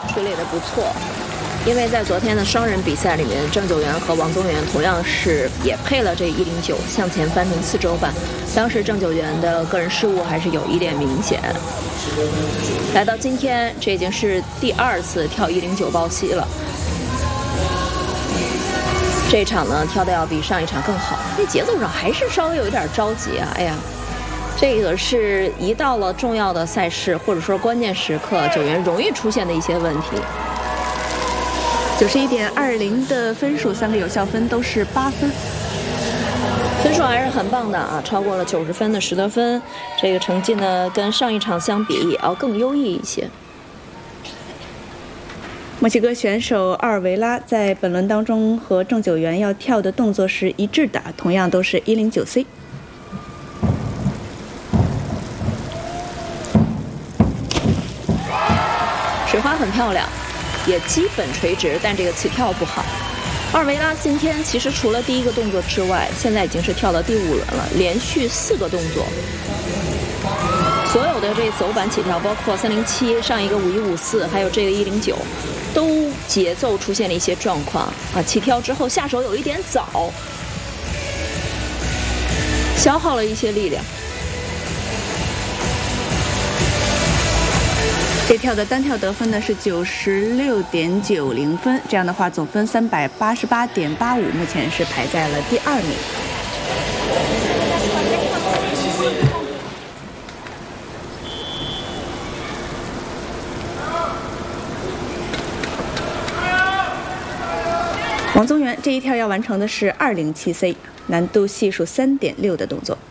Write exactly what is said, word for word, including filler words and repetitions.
处理得不错。因为在昨天的双人比赛里面，郑九元和王宗源同样是也配了这一零九向前翻腾四周半，当时郑九元的个人失误还是有一点明显。来到今天，这已经是第二次跳一零九抱膝了。这一场呢，跳得要比上一场更好，那节奏上还是稍微有一点着急啊！哎呀，这个是一到了重要的赛事或者说关键时刻，九元容易出现的一些问题。 九十一点二零的分数，三个有效分都是八分， 分数还是很棒的啊，超过了九十分的十得分，这个成绩呢跟上一场相比也要更优异一些。 墨西哥选手阿尔维拉在本轮当中和郑九元要跳的动作是一致的，同样都是一零九 C。 水花很漂亮。也基本垂直，但这个起跳不好。阿尔维拉今天其实除了第一个动作之外，现在已经是跳到第五轮了，连续四个动作，所有的这走板起跳，包括三零七上一个五一五四，还有这个一零九，都节奏出现了一些状况啊。起跳之后下手有一点早，消耗了一些力量。 这跳的单跳得分呢是九十六点九零分，这样的话总分三百八十八点八五，目前是排在了第二名。王宗源这一跳要完成的是二零七 C， 难度系数三点六的动作。